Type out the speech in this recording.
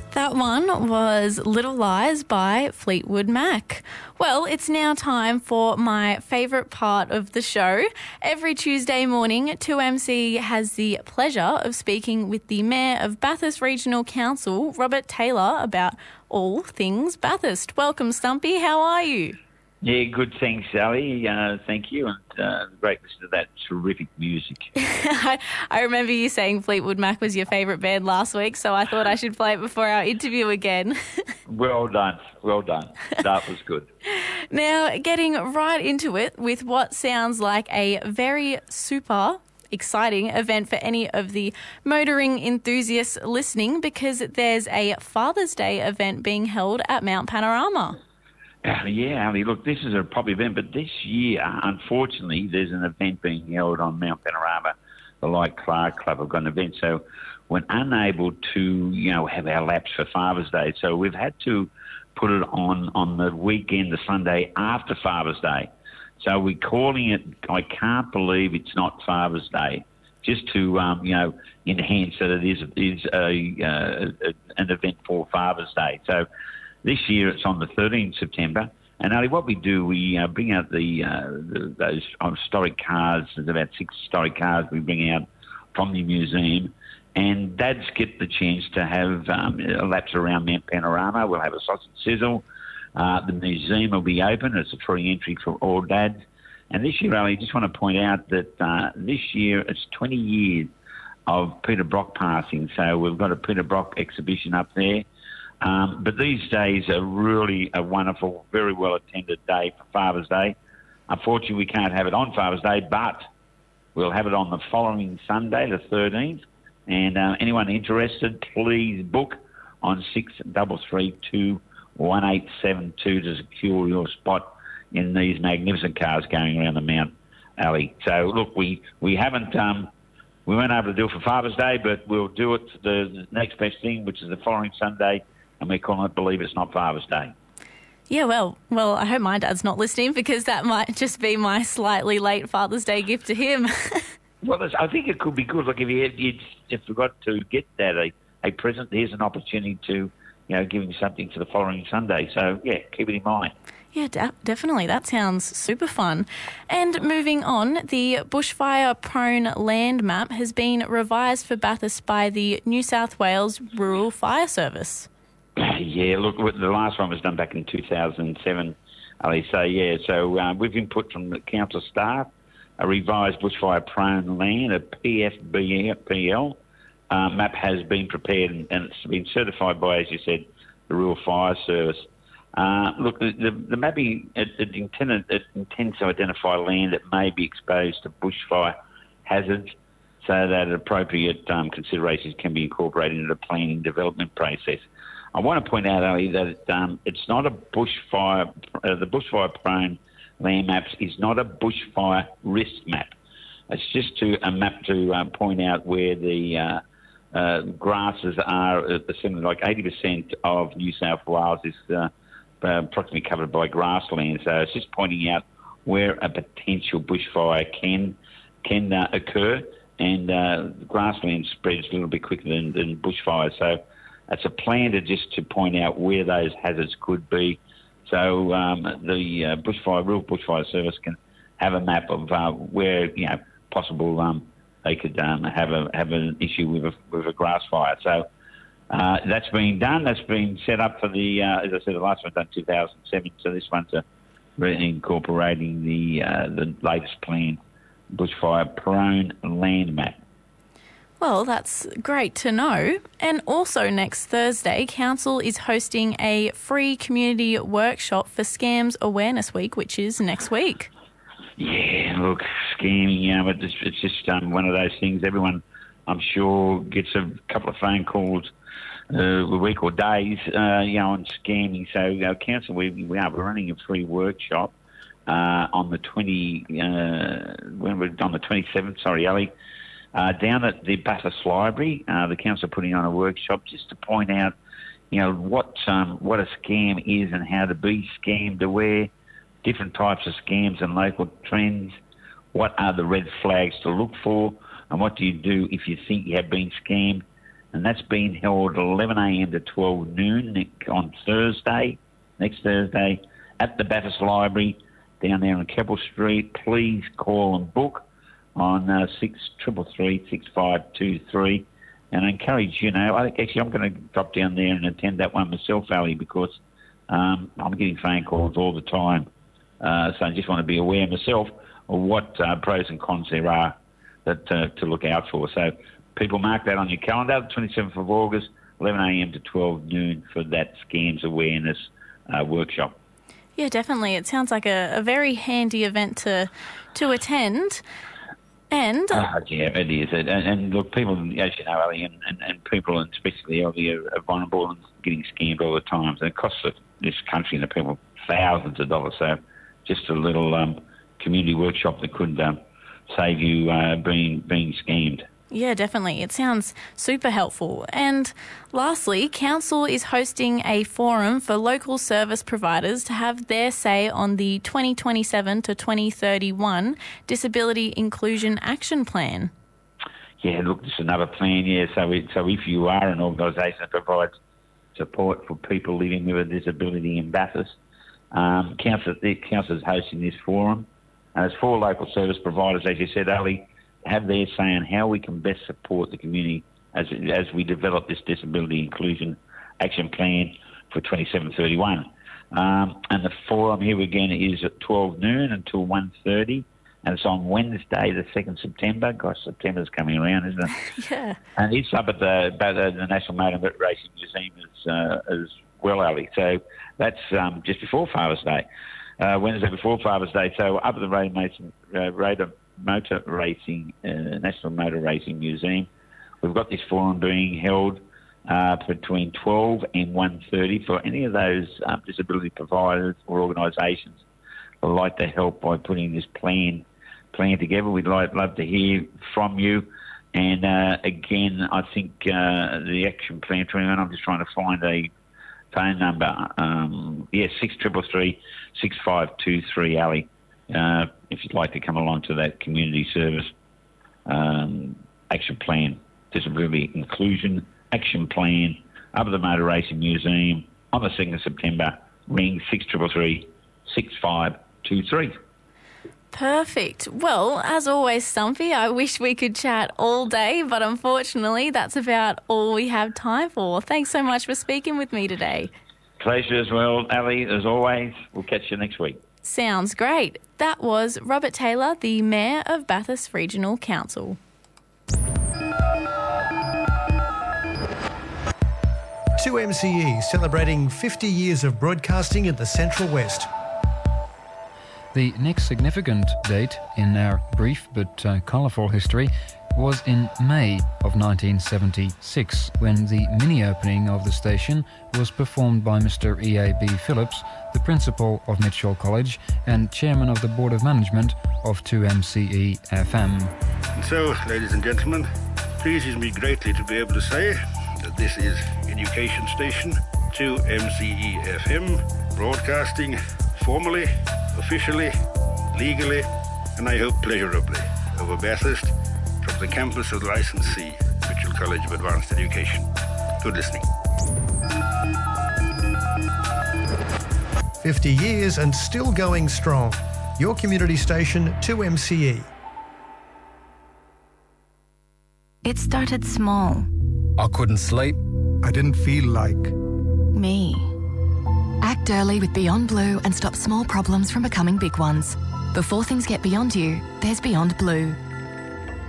That one was Little Lies by Fleetwood Mac. Well, it's now time for my favourite part of the show. Every Tuesday morning, 2MC has the pleasure of speaking with the Mayor of Bathurst Regional Council, Robert Taylor, about all things Bathurst. Welcome, Stumpy. How are you? Yeah, good. Thanks, Sally. Thank you. And great listen to that terrific music. I remember you saying Fleetwood Mac was your favourite band last week, so I thought I should play it before our interview again. Well done. Well done. That was good. Now, getting right into it with what sounds like a very super exciting event for any of the motoring enthusiasts listening, because there's a Father's Day event being held at Mount Panorama. Yeah, Ali, look, this is a popular event, but this year, unfortunately, there's an event being held on Mount Panorama. The Light Clark Club have got an event, so we're unable to, have our laps for Father's Day. So we've had to put it on the weekend, the Sunday after Father's Day. So we're calling it, I can't believe it's not Father's Day, just to, enhance that it is an event for Father's Day. So this year it's on the 13th September, and Ali, what we do, we bring out those historic cars. There's about 6 historic cars we bring out from the museum, and dads get the chance to have laps around Mount Panorama. We'll have a sausage sizzle. The museum will be open. It's a free entry for all dads. And this year, Ali, I just want to point out that this year it's 20 years of Peter Brock passing, so we've got a Peter Brock exhibition up there. But these days are really a wonderful, very well-attended day for Father's Day. Unfortunately, we can't have it on Father's Day, but we'll have it on the following Sunday, the 13th. And anyone interested, please book on 63321872 to secure your spot in these magnificent cars going around the Mount Alley. So, look, we haven't... we weren't able to do it for Father's Day, but we'll do it the next best thing, which is the following Sunday, and we're calling it Believe It's Not Father's Day. Yeah, well, I hope my dad's not listening, because that might just be my slightly late Father's Day gift to him. Well, I think it could be good. Look, if you forgot to get that a present, here's an opportunity to, give him something for the following Sunday. So, yeah, keep it in mind. Yeah, definitely. That sounds super fun. And moving on, the bushfire-prone land map has been revised for Bathurst by the New South Wales Rural Fire Service. Yeah, look, the last one was done back in 2007, Ali. So, we've input from the council staff a revised bushfire-prone land, a PFBL map has been prepared and it's been certified by, as you said, the Rural Fire Service. Look, the mapping, it intends to identify land that may be exposed to bushfire hazards so that appropriate considerations can be incorporated into the planning development process. I want to point out, Ali, that it's not a bushfire, the bushfire-prone land maps is not a bushfire risk map. It's just a map to point out where the grasses are, something like 80% of New South Wales is approximately covered by grassland. So it's just pointing out where a potential bushfire can occur, and grassland spreads a little bit quicker than bushfire. So it's a plan to point out where those hazards could be. So the Rural Bushfire Service can have a map of where possible they could have an issue with a grass fire. So that's been done. That's been set up for the as I said, the last one done 2007. So this one's incorporating the latest plan, bushfire prone land map. Well, that's great to know. And also next Thursday, Council is hosting a free community workshop for Scams Awareness Week, which is next week. Yeah, look, scamming, but it's just one of those things. Everyone, I'm sure, gets a couple of phone calls a week or days, on scamming. So Council, we're running a free workshop on the 27th. Sorry, Ali. Down at the Bathurst Library, the council are putting on a workshop just to point out, what a scam is and how to be scammed aware, different types of scams and local trends, what are the red flags to look for, and what do you do if you think you have been scammed. and that's being held 11 a.m. to 12 noon on next Thursday, at the Bathurst Library down there on Keppel Street. Please call and book on 6333-6523. And I encourage, I'm going to drop down there and attend that one myself, Ali, because I'm getting phone calls all the time. So I just want to be aware myself of what pros and cons there are that to look out for. So people mark that on your calendar, the 27th of August, 11 a.m. to 12 noon for that scams awareness workshop. Yeah, definitely. It sounds like a very handy event to attend. And yeah, it is. And look, people, as you know, Ali, and people, and especially elderly, are vulnerable and getting scammed all the time. So it costs this country and the people thousands of dollars. So just a little community workshop that could save you being scammed. Yeah, definitely. It sounds super helpful. And lastly, Council is hosting a forum for local service providers to have their say on the 2027 to 2031 Disability Inclusion Action Plan. Yeah, look, this is another plan, yeah. So if you are an organisation that provides support for people living with a disability in Bathurst, Council is hosting this forum. There's 4 local service providers, as you said, Ali, have their say on how we can best support the community as we develop this disability inclusion action plan for 27-31. And the forum here again is at 12 noon until 1:30, and it's on Wednesday, the 2nd September. Gosh, September's coming around, isn't it? Yeah. And it's up at the National Motor Racing Museum as well, Ali. So that's just before Father's Day, Wednesday before Father's Day. So up at the National Motor Racing Museum. We've got this forum being held between 12 and 1:30 for any of those disability providers or organisations that would like to help by putting this plan together. We'd love to hear from you. And again, I think the action plan 21, I'm just trying to find a phone number. 6333-6523, Ali. If you'd like to come along to that community service action plan, disability inclusion action plan, up at the Motor Racing Museum on the 2nd of September, ring 6333-6523. Perfect. Well, as always, Stumpy, I wish we could chat all day, but unfortunately that's about all we have time for. Thanks so much for speaking with me today. Pleasure as well, Ali, as always. We'll catch you next week. Sounds great. That was Robert Taylor, the Mayor of Bathurst Regional Council. 2MCE celebrating 50 years of broadcasting in the Central West. The next significant date in our brief but colourful history was in May of 1976, when the mini-opening of the station was performed by Mr. E.A.B. Phillips, the principal of Mitchell College and chairman of the Board of Management of 2MCE FM. And so, ladies and gentlemen, it pleases me greatly to be able to say that this is Education Station 2MCE FM, broadcasting formally, officially, legally, and I hope pleasurably over Bathurst from the campus of the licensee, Mitchell College of Advanced Education. Good listening. 50 years and still going strong. Your community station, 2MCE. It started small. I couldn't sleep. I didn't feel like Me. Act early with Beyond Blue and stop small problems from becoming big ones. Before things get beyond you, there's Beyond Blue.